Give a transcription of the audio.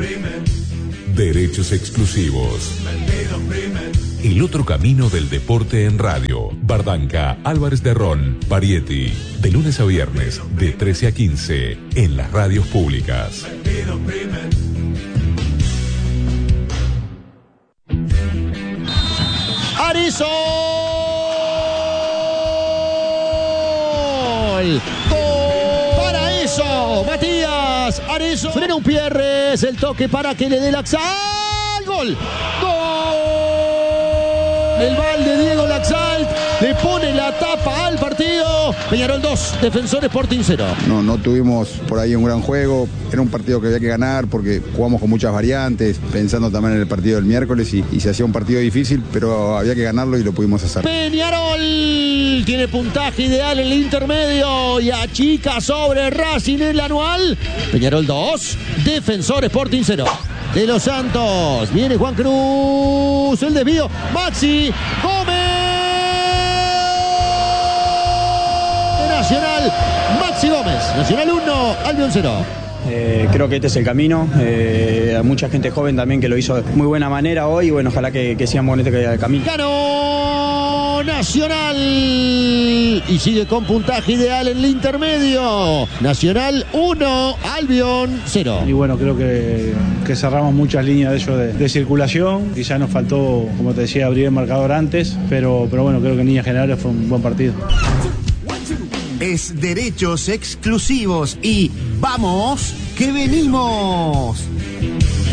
Derechos exclusivos. El otro camino del deporte en radio. Bardanca, Álvarez de Ron, Parietti. De lunes a viernes, de 13 a 15, en las radios públicas. Arisol. Para eso, Matías Arisol. Frena un Pierres, el toque para que le dé Laxalt. Gol. El balde Diego Laxalt le pone la tapa al partido. Peñarol 2, Defensor Sporting 0. No tuvimos por ahí un gran juego. Era un partido que había que ganar porque jugamos con muchas variantes, pensando también en el partido del miércoles y se hacía un partido difícil, pero había que ganarlo y lo pudimos hacer. Peñarol tiene puntaje ideal en el intermedio y achica sobre Racing en el anual. Peñarol 2, Defensor Sporting 0. De los Santos, viene Juan Cruz, el desvío, Maxi Gómez. De Nacional, Maxi Gómez. Nacional 1, Albion 0. Creo que este es el camino. Hay mucha gente joven también que lo hizo de muy buena manera hoy. Y bueno, ojalá que sigamos con este camino. Ganó Nacional y sigue con puntaje ideal en el intermedio. Nacional 1, Albion 0. Y bueno, creo que cerramos muchas líneas de ellos de circulación. Quizás nos faltó, como te decía, abrir el marcador antes. Pero bueno, creo que en líneas generales fue un buen partido. Es Derechos Exclusivos y ¡vamos que venimos!